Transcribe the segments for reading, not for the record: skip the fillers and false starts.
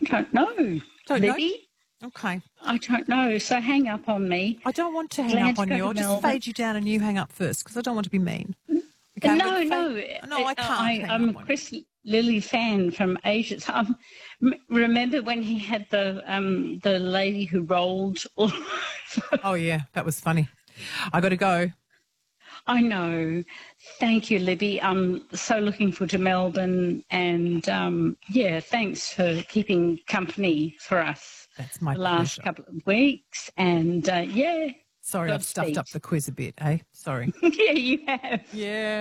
don't know, Don't know? Libby. Okay. I don't know. So hang up on me. I don't want to hang Glad up to on go you. to I'll just Melbourne. fade you down and you hang up first because I don't want to be mean. Okay, I'm No, gonna no. No, I can't hang I'm up a on you. Chris Lilly fan from Asia. So, remember when he had the lady who rolled all Oh, yeah, that was funny. I got to go. I know. Thank you, Libby. I'm so looking forward to Melbourne. And, thanks for keeping company for us That's my the last pleasure. couple of weeks. And, Sorry, I've stuffed up the quiz a bit, eh? Sorry. Yeah, you have. Yeah.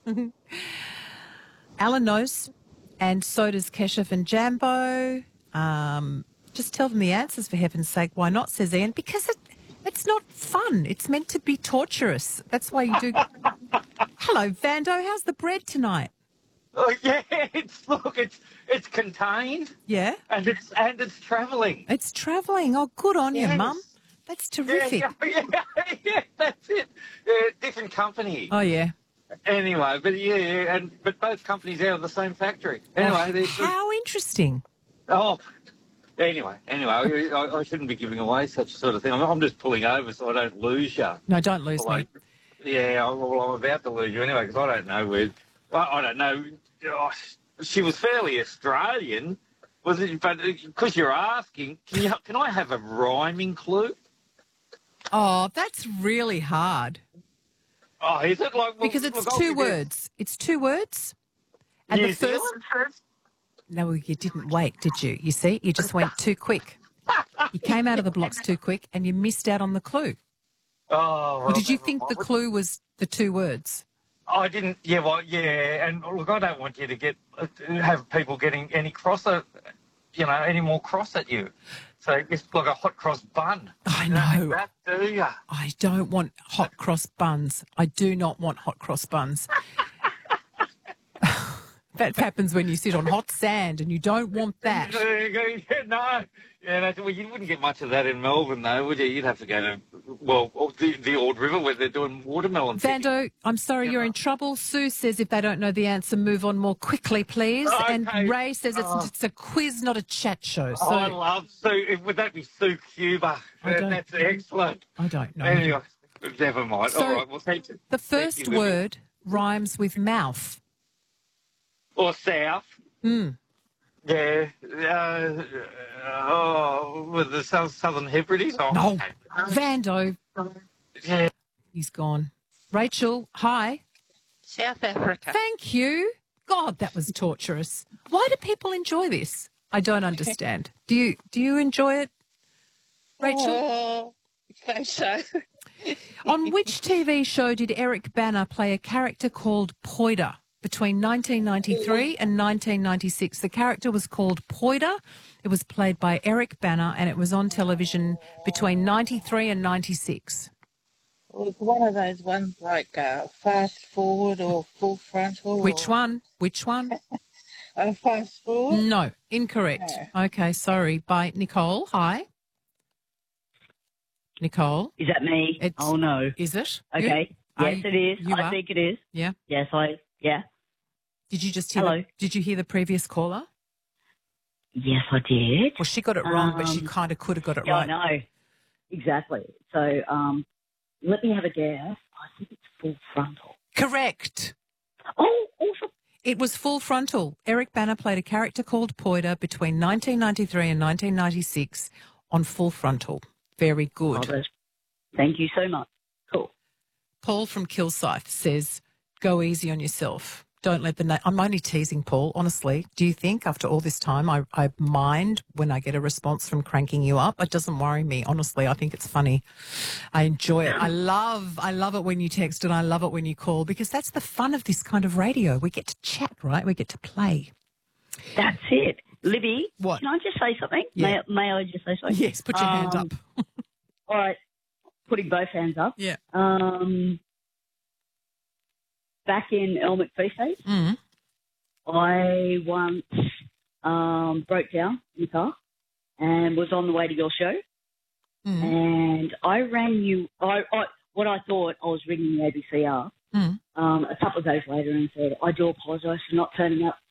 Alan knows, and so does Keshav and Jambo. Just tell them the answers, for heaven's sake. Why not, says Ian? Because it's not fun. It's meant to be torturous. That's why you do... Hello, Vando. How's the bread tonight? Oh yeah, it's contained. Yeah? And it's travelling. It's travelling. Oh, good on you, Yes. Mum. That's terrific. Yeah, that's it. Different company. Oh, yeah. Anyway, but both companies out of the same factory. Anyway, How interesting. Anyway, I shouldn't be giving away such a sort of thing. I'm just pulling over so I don't lose you. No, don't lose me. Yeah, I'm about to lose you anyway because I don't know where. I don't know. Oh, she was fairly Australian, was it? But because you're asking, can I have a rhyming clue? Oh, that's really hard. Oh, is it Because it's two words. It's two words. And New the first... Zealand? No, you didn't wait, did you? You see, you just went too quick. You came out of the blocks too quick and you missed out on the clue. Oh, well, Or did you think the clue was the two words? I didn't. Yeah, and look, I don't want you to have people getting any any more cross at you. So it's like a hot cross bun. I know. That, do you? I don't want hot cross buns. I do not want hot cross buns. That happens when you sit on hot sand and you don't want that. No. Yeah, well, you wouldn't get much of that in Melbourne, though, would you? You'd have to go to, the Ord River where they're doing watermelon picking. Vando, I'm sorry, you're in trouble. Sue says if they don't know the answer, move on more quickly, please. Okay. And Ray says it's a quiz, not a chat show. So I love Sue. Would that be Sue Cuba? That's excellent. I don't know. Anyway, never mind. So all right, well, thank you. The first word rhymes with mouth. Or south. Yeah. With the Southern Hebrides. Oh, No. Vando. Yeah. He's gone. Rachel, hi. South Africa. Thank you. God, that was torturous. Why do people enjoy this? I don't understand. Do you enjoy it, Rachel? Oh, so. On which TV show did Eric Banner play a character called Poida? Between 1993 and 1996. The character was called Poida. It was played by Eric Banner and it was on television between 93 and 96. Well, it's one of those ones like fast forward or full frontal. Which one? Fast forward? No, incorrect. No. Okay, sorry. By Nicole. Hi. Nicole. Is that me? Oh, no. Is it? Okay. Yes, it is. I think it is. Yeah. Yes, yeah. Did you just hear Hello. Did you hear the previous caller? Yes, I did. Well, she got it wrong, but she kind of could have got it right. I know. Exactly. So let me have a guess. I think it's full frontal. Correct. Oh, awesome. It was Full Frontal. Eric Banner played a character called Poida between 1993 and 1996 on Full Frontal. Very good. Oh, thank you so much. Cool. Paul from Kilsyth says, go easy on yourself. Don't let the name... I'm only teasing, Paul, honestly. Do you think after all this time I mind when I get a response from cranking you up? It doesn't worry me, honestly. I think it's funny. I enjoy it. I love it when you text and I love it when you call because that's the fun of this kind of radio. We get to chat, right? We get to play. That's it. Libby, what? Can I just say something? Yeah. May I just say something? Yes, put your hand up. All right. Putting both hands up. Yeah. Back in Elle McPhee days, I once broke down in the car and was on the way to your show. And I rang you. What I thought I was ringing the ABCR a couple of days later and said, I do apologise for not turning up